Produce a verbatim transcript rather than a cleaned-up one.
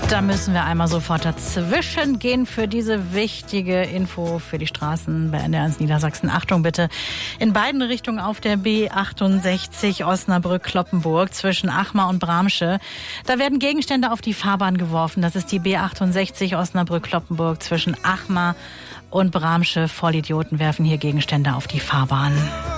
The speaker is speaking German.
Da müssen wir einmal sofort dazwischen gehen für diese wichtige Info für die Straßen bei N D R eins Niedersachsen. Achtung bitte, in beiden Richtungen auf der B achtundsechzig Osnabrück-Kloppenburg zwischen Achmar und Bramsche. Da werden Gegenstände auf die Fahrbahn geworfen. Das ist die B achtundsechzig Osnabrück-Kloppenburg zwischen Achmar und Bramsche. Vollidioten werfen hier Gegenstände auf die Fahrbahn.